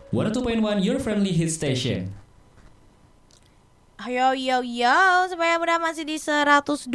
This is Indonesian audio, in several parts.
102.1 Your Friendly Hit Station. Yo, supaya mudah masih di 102,1.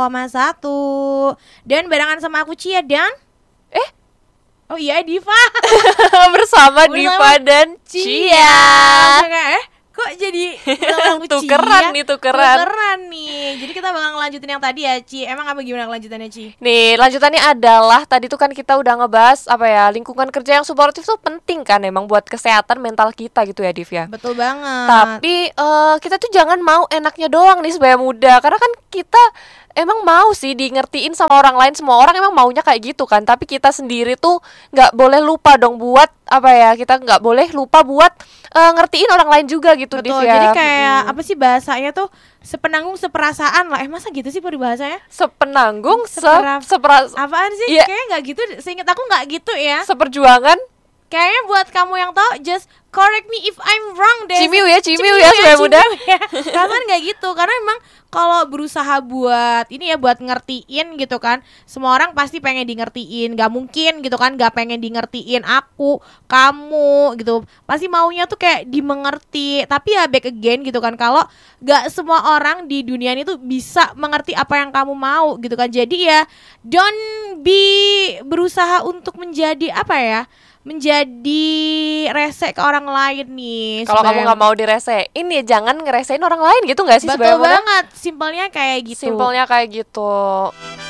Dan barengan sama aku Cia dan oh iya Diva. Bersama Diva dan Cia. Kok jadi Tukeran nih. Jadi kita bakal ngelanjutin yang tadi ya, Ci. Emang apa gimana kelanjutannya, Ci? Nih, lanjutannya adalah tadi tuh kan kita udah ngebahas lingkungan kerja yang suportif tuh penting kan emang buat kesehatan mental kita gitu ya, Div ya. Betul banget. Tapi kita tuh jangan mau enaknya doang nih sebagai muda, karena kan kita emang mau sih di ngertiin sama orang lain, semua orang emang maunya kayak gitu kan. Tapi kita sendiri tuh nggak boleh lupa dong buat kita nggak boleh lupa buat ngertiin orang lain juga gitu. Betul, Div ya. jadi kayak apa sih bahasanya tuh sepenanggung seperasaan lah. Masa gitu sih peribahasanya? Sepenanggung apaan sih? Iya. Kayaknya nggak gitu. Seingat aku nggak gitu ya. Seperjuangan. Kayaknya buat kamu yang tahu, just correct me if I'm wrong deh. Cimiu ya sebagai muda. Kan nggak gitu, karena emang kalau berusaha buat ngertiin gitu kan, semua orang pasti pengen di ngertiin. Gak mungkin gitu kan gak pengen di ngertiin aku, kamu gitu. Pasti maunya tuh kayak dimengerti. Tapi ya back again gitu kan, kalau gak semua orang di dunia ini tuh bisa mengerti apa yang kamu mau gitu kan. Jadi ya don't be berusaha untuk menjadi menjadi rese ke orang lain nih. Kalau kamu nggak mau diresein ya jangan ngeresein orang lain gitu nggak sih? Betul banget. Simpelnya kayak gitu.